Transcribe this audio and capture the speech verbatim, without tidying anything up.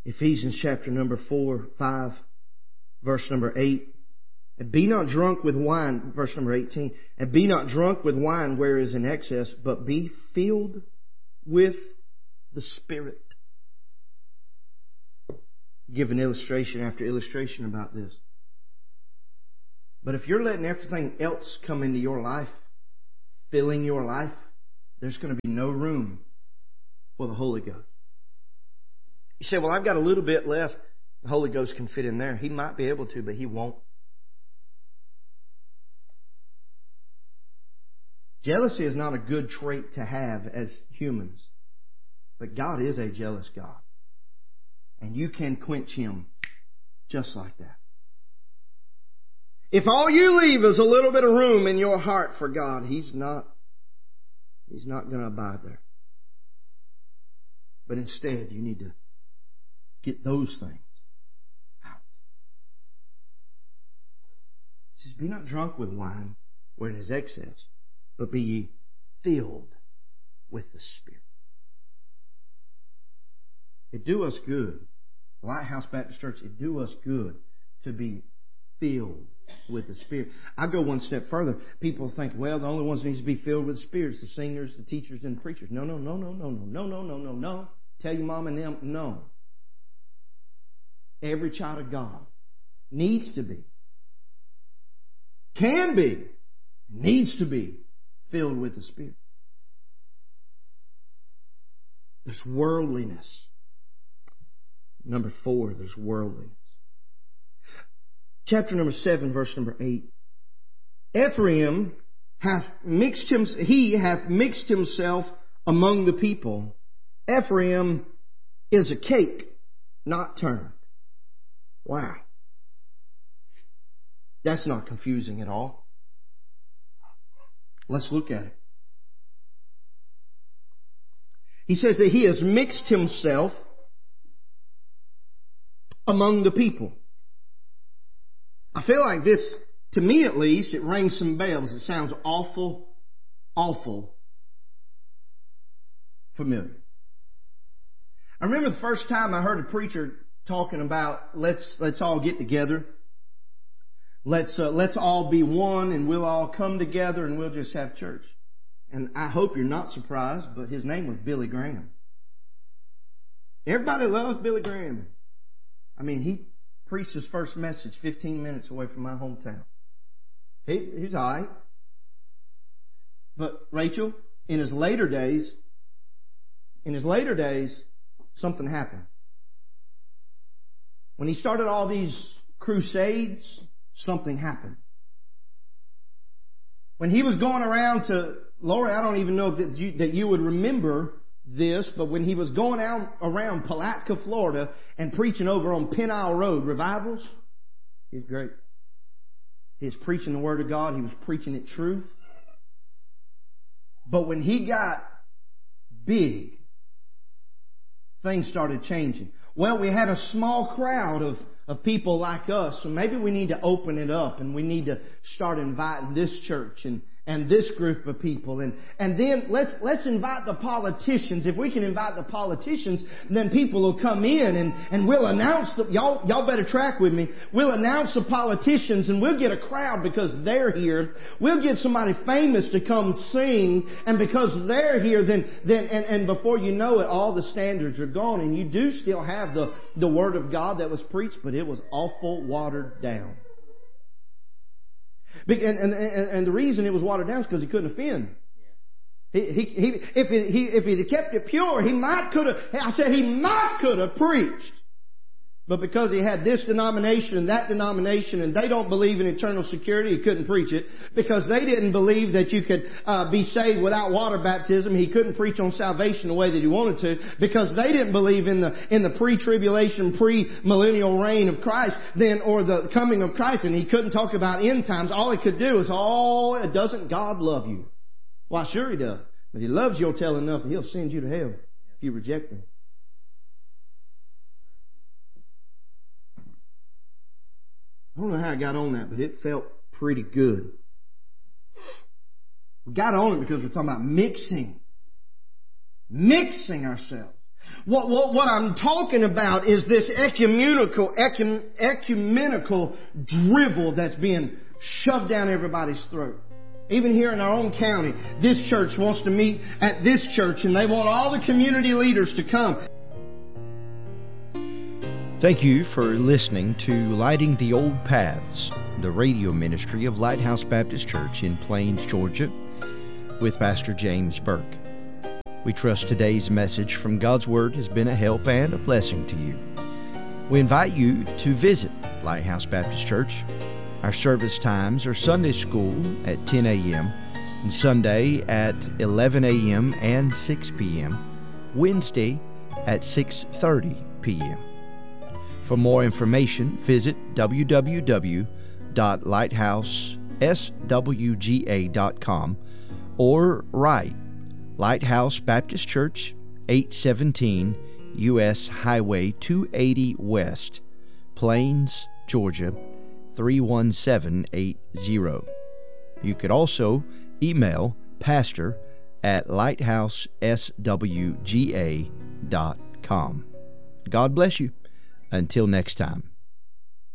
Ephesians chapter number four, five, verse number eight. And be not drunk with wine, verse number eighteen. And be not drunk with wine where is in excess, but be filled with the Spirit. Give an illustration after illustration about this. But if you're letting everything else come into your life, filling your life, there's going to be no room for the Holy Ghost. You say, well, I've got a little bit left. The Holy Ghost can fit in there. He might be able to, but He won't. Jealousy is not a good trait to have as humans. But God is a jealous God. And you can quench Him just like that. If all you leave is a little bit of room in your heart for God, He's not, He's not going to abide there. But instead, you need to get those things out. He says, be not drunk with wine where it is excess, but be ye filled with the Spirit. It do us good. Lighthouse Baptist Church, it do us good to be filled with the Spirit. I go one step further. People think, well, the only ones that need to be filled with the Spirit is the singers, the teachers, and the preachers. No, no, no, no, no, no, no, no, no, no, no. Tell your mom and them, no. Every child of God needs to be, can be, needs to be filled with the Spirit. There's worldliness. Number four, there's worldliness. Chapter number seven, verse number eight. Ephraim hath mixed him, he hath mixed himself among the people. Ephraim is a cake not turned. Wow. That's not confusing at all. Let's look at it. He says that he has mixed himself among the people. I feel like this, to me at least, it rings some bells. It sounds awful, awful familiar. I remember the first time I heard a preacher talking about let's let's all get together. Let's uh, let's all be one, and we'll all come together, and we'll just have church. And I hope you're not surprised, but his name was Billy Graham. Everybody loves Billy Graham. I mean, he preached his first message fifteen minutes away from my hometown. He, he's all right. But Rachel, in his later days, in his later days, something happened. When he started all these crusades, something happened. When he was going around to, Lori, I don't even know that you, that you would remember this, but when he was going out around Palatka, Florida, and preaching over on Penn Isle Road, revivals, he's great. He was preaching the Word of God. He was preaching it truth. But when he got big, things started changing. Well, we had a small crowd of, of people like us, so maybe we need to open it up and we need to start inviting this church and, and this group of people. And, and then let's, let's invite the politicians. If we can invite the politicians, then people will come in and, and we'll announce the, y'all, y'all better track with me. We'll announce the politicians and we'll get a crowd because they're here. We'll get somebody famous to come sing, and because they're here, then, then, and, and before you know it, all the standards are gone, and you do still have the, the Word of God that was preached, but it was awful watered down. And, and, and the reason it was watered down is because he couldn't offend. He, he, he, if it, he, if he'd kept it pure, he might could have, I said he might could have preached. But because he had this denomination and that denomination, and they don't believe in eternal security, he couldn't preach it. Because they didn't believe that you could uh, be saved without water baptism, he couldn't preach on salvation the way that he wanted to. Because they didn't believe in the in the pre-tribulation, pre-millennial reign of Christ, then or the coming of Christ, and he couldn't talk about end times. All he could do is, oh, doesn't God love you? Why, sure He does. But He loves you, He'll tell enough that He'll send you to hell if you reject Him. I don't know how I got on that, but it felt pretty good. We got on it because we're talking about mixing. Mixing ourselves. What, what, what I'm talking about is this ecumenical, ecum, ecumenical drivel that's being shoved down everybody's throat. Even here in our own county, this church wants to meet at this church, and they want all the community leaders to come. Thank you for listening to Lighting the Old Paths, the radio ministry of Lighthouse Baptist Church in Plains, Georgia, with Pastor James Burke. We trust today's message from God's Word has been a help and a blessing to you. We invite you to visit Lighthouse Baptist Church. Our service times are Sunday school at ten a.m. and Sunday at eleven a.m. and six p.m., Wednesday at six thirty p.m. For more information, visit w w w dot lighthouse s w g a dot com or write Lighthouse Baptist Church, eight seventeen U S Highway two eighty West, Plains, Georgia, three one seven eight zero. You could also email pastor at lighthouse s w g a dot com. God bless you. Until next time.